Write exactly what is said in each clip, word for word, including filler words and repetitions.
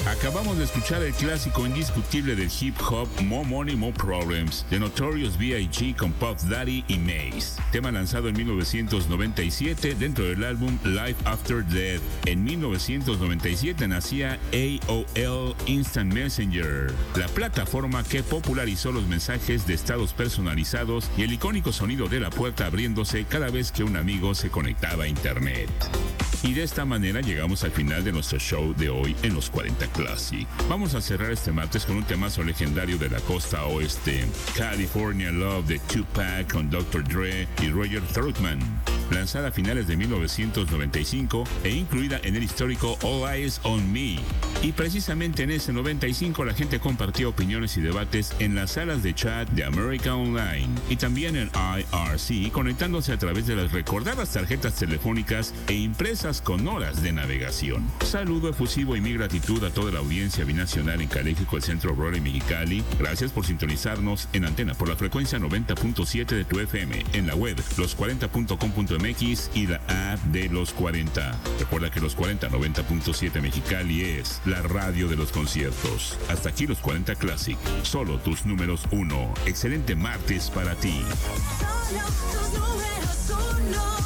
Acabamos de escuchar el clásico indiscutible del hip hop More Money, More Problems, de Notorious B I G con Puff Daddy y Mace, tema lanzado en mil novecientos noventa y siete dentro del álbum Life After Death. En mil novecientos noventa y siete nacía A O L Instant Messenger, la plataforma que popularizó los mensajes de estados personalizados y el icónico sonido de la puerta abriéndose cada vez que un amigo se conectaba a internet. Y de esta manera llegamos al final de nuestro show de hoy en los cuarenta Classic. Vamos a cerrar este martes con un temazo legendario de la costa oeste, California Love de Tupac con doctor Dre y Roger Troutman, lanzada a finales de mil novecientos noventa y cinco e incluida en el histórico All Eyes on Me. Y precisamente en ese noventa y cinco la gente compartió opiniones y debates en las salas de chat de America Online y también en I R C, conectándose a través de las recordadas tarjetas telefónicas e impresas con horas de navegación. Saludo efusivo y mi gratitud a toda la audiencia binacional en Caléxico, el Centro Aurora y Mexicali. Gracias por sintonizarnos en antena por la frecuencia noventa punto siete de tu F M, en la web los cuarenta punto com punto m x y la app de Los cuarenta. Recuerda que Los cuarenta noventa punto siete Mexicali es la radio de los conciertos. Hasta aquí Los cuarenta Classic, solo tus números uno. Excelente martes para ti. Solo tus números uno.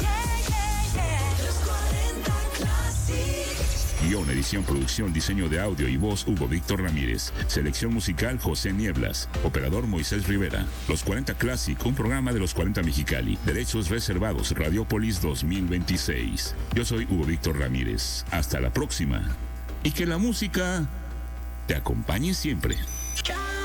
Guión, edición, producción, diseño de audio y voz, Hugo Víctor Ramírez. Selección musical, José Nieblas. Operador, Moisés Rivera. Los cuarenta Classic, un programa de Los cuarenta Mexicali. Derechos reservados, Radiopolis dos mil veintiséis. Yo soy Hugo Víctor Ramírez. Hasta la próxima. Y que la música te acompañe siempre. Chao.